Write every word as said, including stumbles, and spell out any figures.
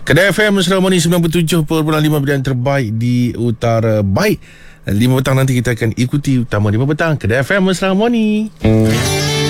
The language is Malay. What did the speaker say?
Kedai F M Seremoni sembilan puluh tujuh perpuluhan lima pilihan terbaik di Utara. Baik, lima petang nanti kita akan ikuti utama lima petang Kedai F M Seremoni.